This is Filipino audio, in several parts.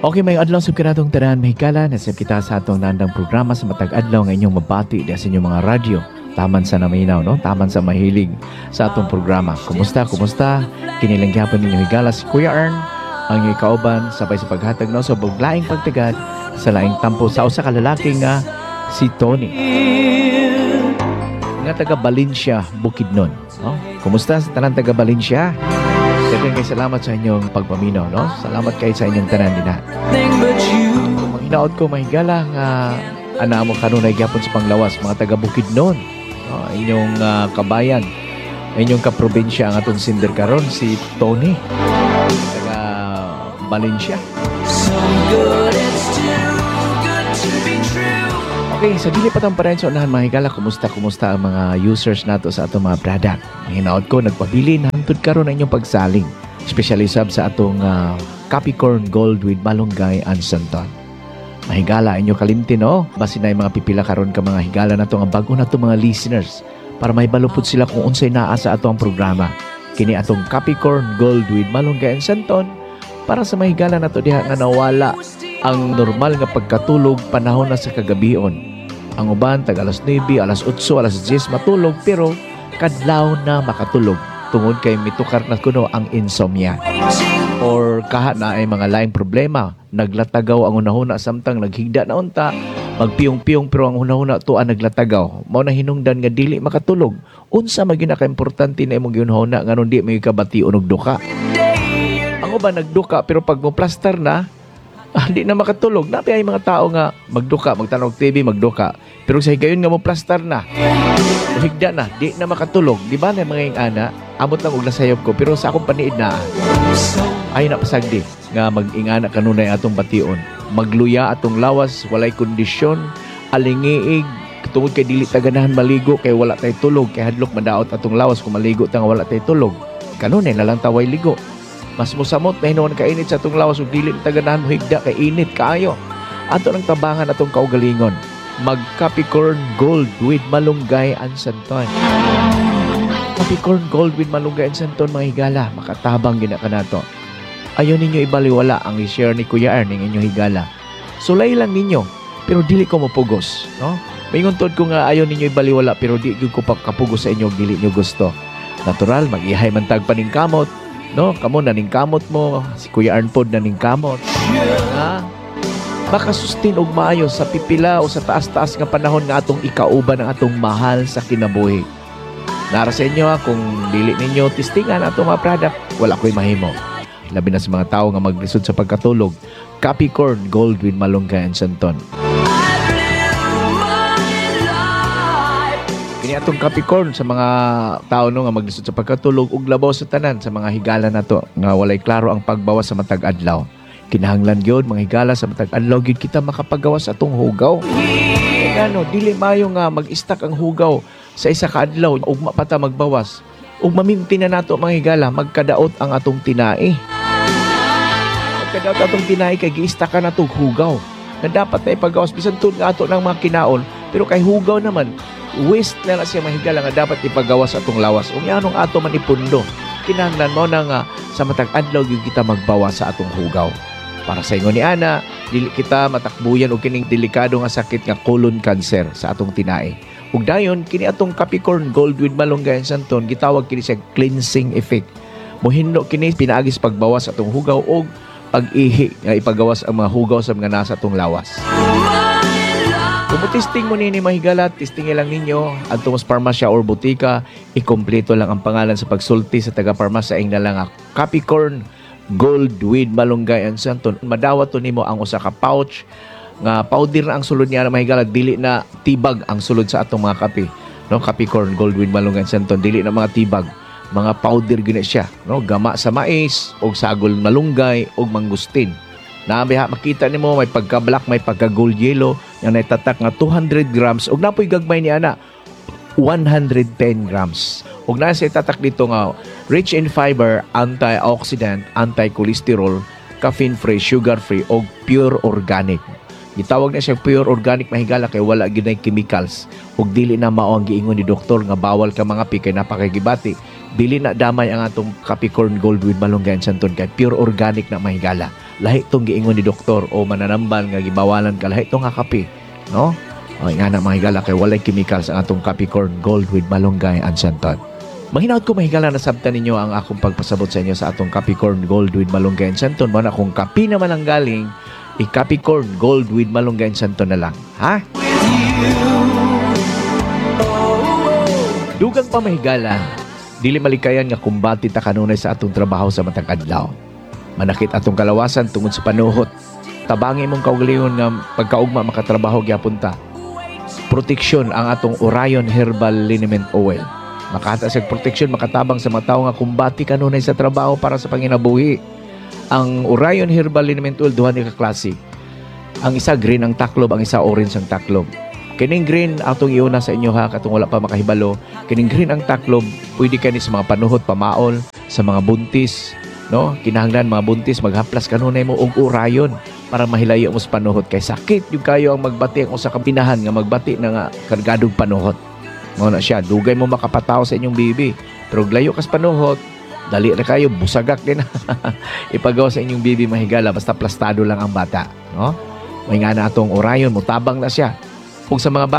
Okay, may adlaw sa kinatong tanan mahigala. Nasib kita sa atong nandang programa sa matag adlaw nga inyong mabati di sa inyong mga radyo. Taman sa naminaw, no? Taman sa mahilig sa atong programa. Kumusta? Kinilang gyapon ninyo higala si Kuya Ern, ang inyong kauban, sabay sa paghatag no sa buglaing pagtagad sa laing tampo sa usa ka lalaki nga si Tony. Nga taga Valencia, Bukidnon. No? Kumusta sa tanan taga Valencia? Daghang kay salamat sa inyong pagpaminaw, no? Salamat kay sa inyong tanan dinha. Kung mahinaot ko mahigala nga ana mo kanunay gyapon sa panglawas mga taga Bukidnon. No? Inyong kabayan, inyong kaprobinsya ang atong sinder karon si Tony taga Valencia. Okay, sa dili pa tang parehas unahan mahigala, kumusta ang mga users nato sa atong mga product. Hinaot ko nagpabili hangtod karon ang inyong pagsaling, especially sab sa atong Capricorn Gold with Malunggay and Santon. Mahigala inyo kalimti no, basin na yung mga pipila karon ka mga higala nato nga bago nato mga listeners para may balupod sila kung unsay naa sa atong programa. Kini atong Capricorn Gold with Malunggay and Santon para sa mahigala nato diha nga nawala ang normal nga pagkatulog panahon na sa kagabion. Ang uban tag alas 9, alas 8, alas 10 matulog pero kadlaw na makatulog tungod kay mitukar na kuno ang insomnia. Or kaha na ay mga laing problema, naglatagaw ang unahuna samtang naghigda na unta, magpiyong-piyong pero ang unahuna tuan naglatagaw. Mao na hinungdan nga dili makatulog. Unsa magina ka importante na imong ginhuna nganon di may kabati og duka. Ang uban nagduka pero pag mo plaster na di na makatulog. Napi ay mga tao nga magduka, magtanog TV, magduka. Pero sa higayon nga mo plaster na, higda na, di na makatulog. Di ba na mga yung ana, amot lang og nasayop ko, pero sa akong paniid na, ay napasagdi nga mag-ingana kanunay atong bation. Magluya atong lawas, walay kondisyon, alingiig, tungod kay dili taganahan maligo, kay wala tay tulog, kay hadlok madaot atong lawas kung maligo tang wala tay tulog. Kanunay na lang taway ligo. Mas musamot na hinuon kainit sa atong lawas ug dili taganahan mo higda kay init kaayo. Ato nang tabangan atong kaugalingon. Mag Capricorn Gold with Malunggay and Santon. Capricorn Gold with Malunggay and Santon mga higala, makatabang gina kanato. Ayon ninyo ibaliwala ang i-share ni Kuya Ern ng inyong higala. Sulay lang ninyo pero dili ko mapugos, no? Maingon tod ko nga ayon ninyo ibaliwala pero di ko kapugos sa inyo dili nyo gusto. Natural mag-ihay man tag paningkamot. No, kamo naning kamot mo, si Kuya Ern pod naning kamot. Ha? Baka sustain og maayo sa pipila o sa taas-taas nga panahon nga atong ikauban ang atong mahal sa kinabuhi. Nara sa inyo ha, kung dili ninyo testingan atong mga product, wala ko'y mahimo. Labi na sa mga tao nga maglisod sa pagkatulog. Capricorn Gold with Malunggay and Santon. Kini atong Capricorn sa mga tao no nga maglisod sa pagkatulog ug labaw sa tanan sa mga higala nato nga walay klaro ang pagbawas sa matag adlaw. Kinahanglan gyud mga higala sa matag adlaw gyud kita makapagawas atong hugaw. Ano, dili mayo nga mag-stack ang hugaw sa isa ka adlaw ug mapata magbawas. Ug maminti na nato mga higala magkadaot ang atong tinai. Magkadaot atong tinai kay gi-stack ka nato hugaw. Na dapat ay pagawas bisan tud nga ato ng mga kinaon pero kay hugaw naman waste na siya mahigala nga dapat ipagawas atong lawas. Kung yanong ato man ipundo, kinahanglan mo na nga sa matag adlaw yung kita magbawas sa atong hugaw. Para sa ingon ni Ana, dili kita matakbuyan og kining delikado nga sakit nga colon cancer sa atong tinai. Ug dayon kini atong Capricorn Gold with Malunggay and Santon gitawag kini sa cleansing effect. Mohinno kini pinaagis pagbawas atong hugaw og pag-ihi nga ipagawas ang mga hugaw sa mga nasa atong lawas. Kung testing mo nini mahigala, testing lang ninyo adto sa parmasya or butika, ikompleto lang ang pangalan sa pagsulti sa taga-parmasya ing nalang Capricorn Gold with Malunggay and Santon. Madawat to nimo ang usa ka pouch nga powder na ang sulod niya na mahigala, dili na tibag ang sulod sa atong mga kape. No, Capricorn Gold with Malunggay and Santon, dili na mga tibag, mga powder gina siya, no, gama sa mais og sagol malunggay og mangustin. Nabiha makita nimo may pagka-black, may pagka-gold yellow, yang naitatak nga 200 grams ug napoy gagmay ni ana 110 grams. Ug naa sa itatak dito nga rich in fiber, antioxidant, anti-cholesterol, caffeine-free, sugar-free ug pure organic. Gitawag na siya pure organic mahigala kay wala gyud nay chemicals ug dili na mao ang giingon ni doktor nga bawal ka mga kay napakagibati. Dili na damay ang atong Capricorn Gold with Malunggay and Santon kay pure organic na mahigala. Lahi tong giingon ni doktor o mananambal nga gibawalan ka lahi tong nga kape, no? O nga na mahigala kay walay chemicals ang atong Capricorn Gold with Malunggay and Santon. Mahinaot ko mahigala na sabtan ninyo ang akong pagpasabot sa inyo sa atong Capricorn Gold with Malunggay and Santon. Mana kung kape naman ang galing, i-Capricorn Gold with Malunggay and Santon na lang, ha? Dugang pa mahigala, dili malikayan nga kumbati ta kanunay sa atong trabaho sa matag adlaw. Manakit atong kalawasan tungod sa panuhot. Tabangi mong kaugalingon nga pagkaugma makatrabaho gyapon ta. Proteksyon ang atong Orion Herbal Liniment Oil. Makata sa proteksyon makatabang sa mga tawo nga kumbati kanunay sa trabaho para sa panginabuhi. Ang Orion Herbal Liniment Oil duha ni ka klase. Ang isa green ang taklob, ang isa orange ang taklob. Kining green atong iuna sa inyo ha katong wala pa makahibalo. Kining green ang taklob, pwede kani sa mga panuhot, pamaol, sa mga buntis, no? Kinahanglan mga buntis maghaplas kanunay mo og Orion para mahilayo mo sa panuhot kay sakit yung kayo ang magbati ang usa ka pinahan nga magbati na nga kargadong panuhot. Mao na siya, dugay mo makapataw sa inyong bibi. Pero layo kas panuhot, dali na kayo busagak din. Ipagaw sa inyong bibi mahigala basta plastado lang ang bata, no? May nga na atong Orion, mutabang na siya. Kung sa mga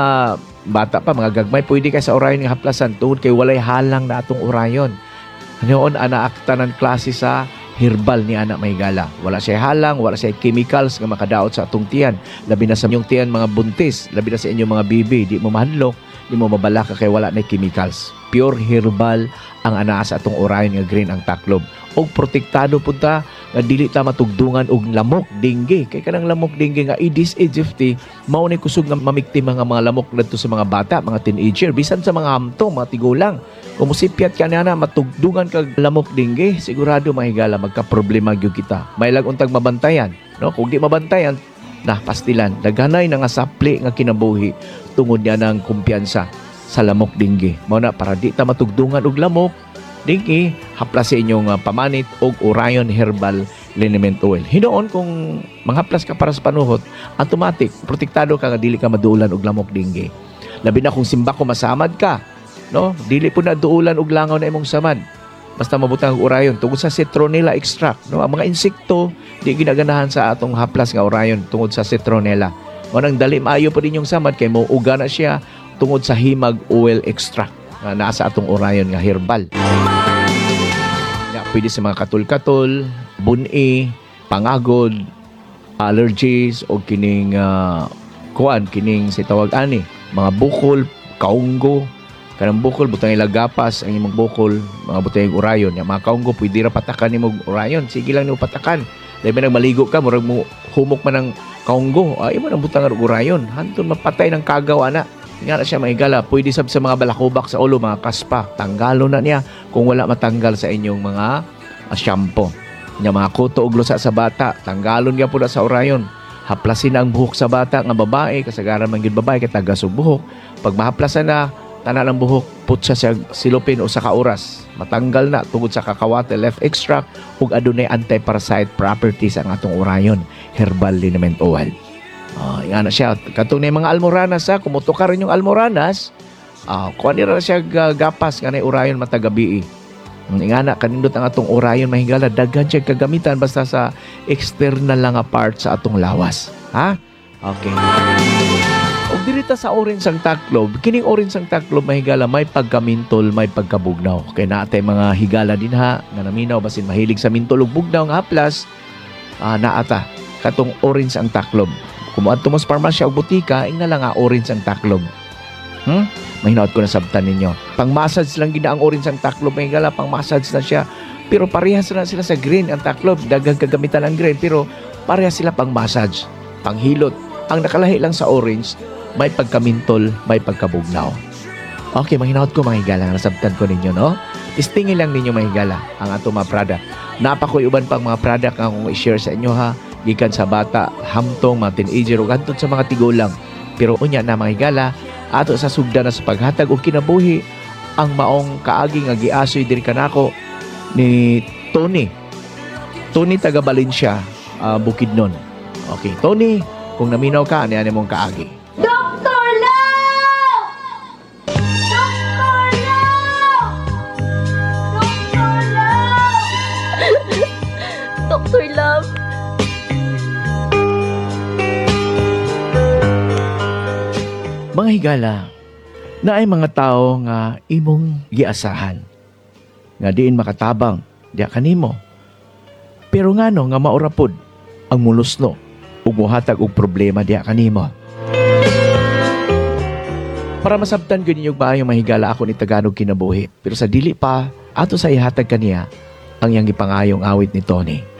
bata pa, mga gagmay, pwede kayo sa Orion nga haplasan tuod kay walay halang na atong Orion. Noon, anaakta ng klase sa herbal ni anak mahigala. Wala siya halang, wala siya chemicals nga makadaot sa atong tiyan. Labi na sa inyong tiyan mga buntis, labi na sa inyong mga bibi, di mo mahadlok, di mo mabalaka kay wala na chemicals. Pure herbal ang anaa sa atong Orion nga green ang taklob. Og protektado punta nga dili ta matugdungan og lamok dengue kay kanang lamok dengue nga Aedes aegypti mao ni kusog nga mamiktima nga mga lamok didto sa mga bata, mga teenager, bisan sa mga hamtong, mga tigulang. Kung musipyat ka na matugdungan kag lamok dengue, sigurado mahigala magka-problema gyud kita. May lag untag mabantayan, no? Kung di mabantayan, pastilan daghanay na nga sapli nga kinabuhi tungod niya ng kumpiyansa sa lamok dengue. Mao na para di ta matugdungan og lamok dengue, haplas sa inyong pamanit og Orion Herbal Liniment Oil. Hinoon kung manghaplas ka para sa panuhot, automatic protektado ka nga dili ka maduulan og lamok dengue. Labi na kung simba ko masamad ka, no? Dili po na duulan og langaw na imong samad. Basta mabutang og Orion tungod sa citronella extract, no? Ang mga insekto di ginaganahan sa atong haplas nga Orion tungod sa citronella. Mo nang dali maayo pa din yung samad kay mo uga na siya tungod sa himag oil extract nga nasa atong Orion nga herbal. Pwede sa mga katul-katul, buni, pangagod, allergies o kining kining si tawag ani, mga bukol, kaunggo. Kanang bukol butang ila gapas ang imong bukol, mga butang Orion. Yang mga kaunggo pwede ra patakan nimo Orion. Sige lang nimo patakan. Labi nang maligo ka murag mo humok man ng kaunggo. Ay mo nang butang Orion. Hantud mapatay ng kagaw ana. Nga na siya mahigala, pwede sab sa mga balakubak sa ulo, mga kaspa, tanggalo na niya kung wala matanggal sa inyong mga shampoo. Nga mga kuto ug lusa sa bata, tanggalon niya po na sa Orion. Haplasin ang buhok sa bata nga babae, kasagaran man gyud babae kay tagas og buhok. Pag mahaplasan na tanan ang buhok, putsa sa silupin o sa kauras. Matanggal na tungod sa kakawate leaf extract ug adunay anti-parasite properties ang atong Orion Herbal Liniment Oil. Yan na siya. Katong na mga almoranas ha. Kumuto ka rin yung almoranas. Kuha nila na siya gapas nga na Orion matagabi. Nga na, kanindot ang atong Orion mahigala. Daghan siya kagamitan basta sa external lang part sa atong lawas. Ha? Okay. O dirita sa orange ang taklob. Kining orange ang taklob mahigala. May pagkamintol, may pagkabugnaw. Kaya naatay mga higala din ha. Nga naminaw, basin mahilig sa mintol ug bugnaw nga haplas. Naata. Katong orange ang taklob. Kumuad mo sa parmasya o butika, ing na lang orange ang taklob. Mahinaot ko na sabtan ninyo. Pang-massage lang gina ang orange ang taklob. May gala, pang-massage na siya. Pero parehas na sila sa green ang taklob. Dagang kagamitan ang green. Pero parehas sila pang-massage, pang-hilot. Ang nakalahi lang sa orange, may pagkamintol, may pagkabugnaw. Okay, mahinaot ko mga higala. Nasabtan ko ninyo, no? Istingin lang ninyo mga higala ang ato mga product. Napakoy uban pang mga product ang akong i-share sa inyo ha. Gikan sa bata, hamtong, mga teenager o gantod sa mga tigulang. Pero unya na mga higala, ato sa sugda na sa paghatag o kinabuhi ang maong kaagi nga giasoy diri kanako ni Tony. Tony taga Valencia, Bukidnon. Okay, Tony, kung naminaw ka, ano mong kaagi? Dr. Love! Dr. Love! Mga higala, na ay mga tao nga imong giasahan. Nga diin makatabang, diya kanimo. Pero ngano nga maurapod ang mulusno ug muhatag og problema diya kanimo. Para masabtan ko ninyong maayong mahigala ako ni Tagalog kinabuhi. Pero sa dili pa, ato sa ihatag kaniya ang iyang ipangayong awit ni Tony.